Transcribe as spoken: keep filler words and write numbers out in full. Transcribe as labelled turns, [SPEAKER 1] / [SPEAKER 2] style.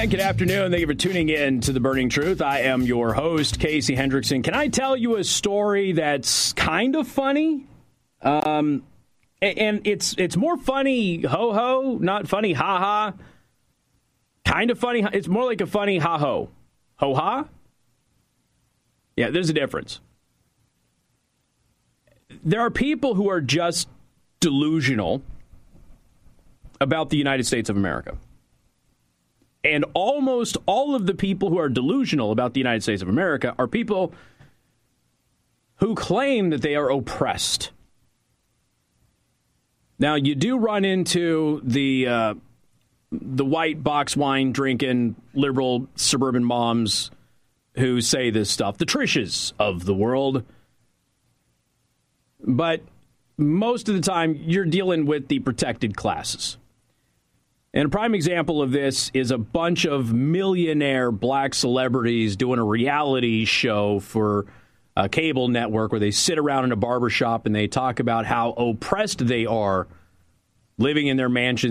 [SPEAKER 1] And good afternoon. Thank you for tuning in to The Burning Truth. I am your host, Casey Hendrickson. Can I tell you a story that's kind of funny? Um, and it's it's more funny ho-ho, not funny ha-ha. Kind of funny. It's more like a funny ha-ho. Ho-ha? Yeah, there's a difference. There are people who are just delusional about the United States of America. And almost all of the people who are delusional about the United States of America are people who claim that they are oppressed. Now, you do run into the uh, the white box wine drinking liberal suburban moms who say this stuff, the Trishas of the world. But most of the time, you're dealing with the protected classes. And a prime example of this is a bunch of millionaire black celebrities doing a reality show for a cable network where they sit around in a barbershop and they talk about how oppressed they are living in their mansions